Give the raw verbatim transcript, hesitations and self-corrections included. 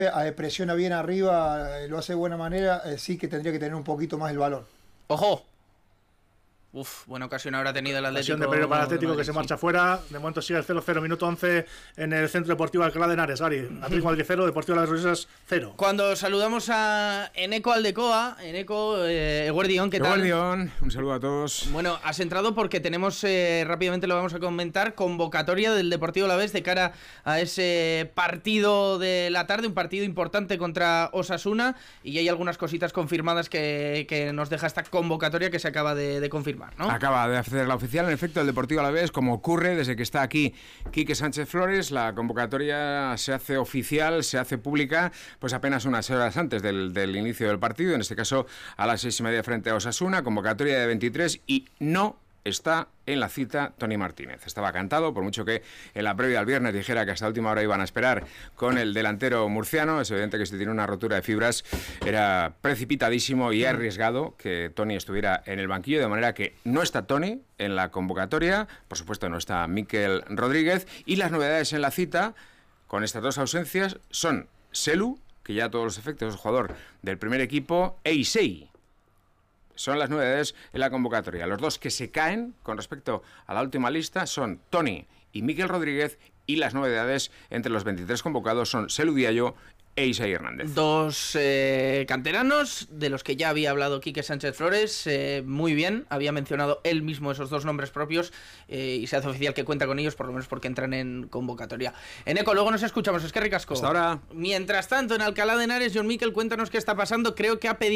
presiona bien arriba, lo hace de buena manera, eh, sí que tendría que tener un poquito más el balón. ¡Ojo! Uf, buena ocasión habrá tenido el Atlético. Ocasión de Pereiro para el Atlético, que se marcha sí. fuera. De momento sigue el cero cero, minuto once en el Centro Deportivo Alcalá de Henares. Gary, Atlético Madrid cero, Deportivo Las Rosas cero. Cuando saludamos a Eneko Aldecoa, Eneko, eh, Eguerdión, ¿qué tal? Eguerdión, un saludo a todos. Bueno, has entrado porque tenemos, eh, rápidamente lo vamos a comentar, convocatoria del Deportivo Alavés de cara a ese partido de la tarde, un partido importante contra Osasuna, y hay algunas cositas confirmadas que, que nos deja esta convocatoria que se acaba de, de confirmar, ¿no? Acaba de hacer la oficial, en efecto, el Deportivo Alavés, como ocurre desde que está aquí Quique Sánchez Flores. La convocatoria se hace oficial, se hace pública, pues apenas unas horas antes del, del inicio del partido, en este caso a las seis y media frente a Osasuna, convocatoria de veintitrés, y no está en la cita Toni Martínez. Estaba cantado, por mucho que en la previa al viernes dijera que hasta última hora iban a esperar con el delantero murciano. Es evidente que si tiene una rotura de fibras era precipitadísimo y arriesgado que Toni estuviera en el banquillo, de manera que no está Toni en la convocatoria, por supuesto no está Mikel Rodríguez, y las novedades en la cita con estas dos ausencias son Selu, que ya a todos los efectos es jugador del primer equipo, e Isei. Son las novedades en la convocatoria. Los dos que se caen con respecto a la última lista son Toni y Mikel Rodríguez, y las novedades entre los veintitrés convocados son Selu Diallo e Isai Hernández. Dos eh, canteranos de los que ya había hablado Quique Sánchez Flores, eh, muy bien, había mencionado él mismo esos dos nombres propios, eh, y se hace oficial que cuenta con ellos, por lo menos porque entran en convocatoria. Eneko, luego nos escuchamos, es que ricasco. Hasta ahora. Mientras tanto, en Alcalá de Henares, John Mikel, cuéntanos qué está pasando. Creo que ha pedido